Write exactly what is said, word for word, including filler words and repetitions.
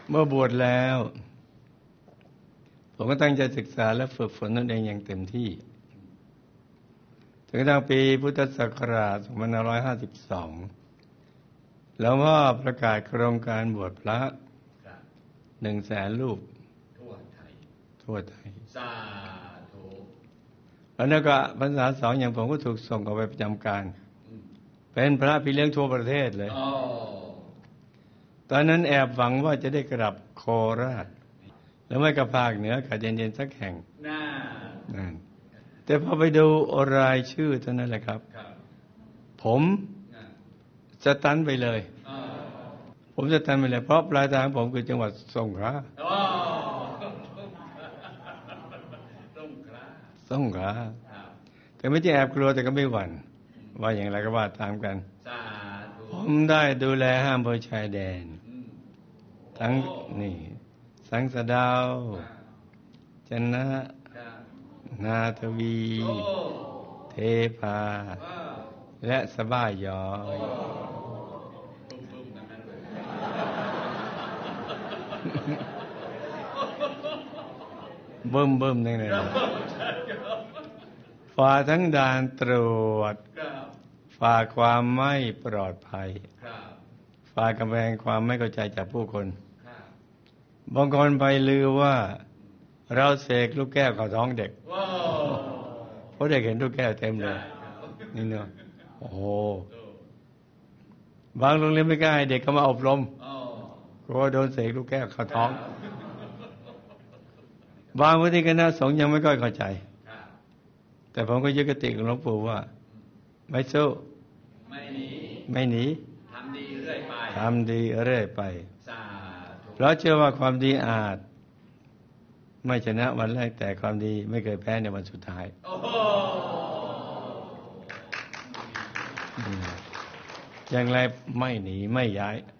เมื่อบวชแล้วผมก็ตั้งใจศึกษาและฝึกฝนตนเองอย่างเต็มที่จนกระทั่งปีพุทธศักราชสองพันห้าร้อยห้าสิบสองหลวงพ่อประกาศโครงการบวชพระหนึ่งแสนรูปทั่วไทยทั่วไทยสาธุแล้วนั่นก็พรรษาสองอย่างผมก็ถูกส่งออกไปประจำการเป็นพระพี่เลี้ยงทั่วประเทศเลยตอนนั้นแอบหวังว่าจะได้กลับโคราชแล้วไม่กับภาคเหนือกับเย็นๆสักแห่งนั่นแต่พอไปดูรายชื่อเท่านั้นแหละครับผมสตันไปเลยผมสตันไปเลยเพราะปลายทางผมคือจังหวัดสงขลาสงขลาแต่ไม่ใช่แอบกลัวแต่ก็ไม่หวั่นว่าอย่างไรก็ว่าตามกันผมได้ดูแลห้ามอำเภอชายแดนทั้งนี่สังสะดาวชนะนาทวีเทพาและสบ้ายย้อยเบิ่มเบิ่มนั่นเลยฝ่าทั้งด่านตรวจฝ่าความไม่ปลอดภัยฝ่ากำแพงความไม่เข้าใจจากผู้คนบางคนไปลือว่าเราเสกลูกแก้วเข้าท้องเด็กเพราะเด็กเห็นลูกแก้วเต็มเลยนี่เนาะโอ้โหบางโรงเรียนไม่กล้าให้เด็กเข้ามาอบรมกลัวโดนเสกลูกแก้วเข้าท้องบางวิธีคณะสงฆ์ยังไม่ค่อยเข้าใจแต่ผมก็ยึดคติของหลวงปู่ว่าไม่สู้ไม่หนีไม่หนีทำดีเรื่อยไปทำดีเรื่อยไปเพราะเชื่อว่าความดีอาจไม่ชนะวันแรกแต่ความดีไม่เคยแพ้ในวันสุดท้ายอย่างไรไม่หนีไม่ย้าย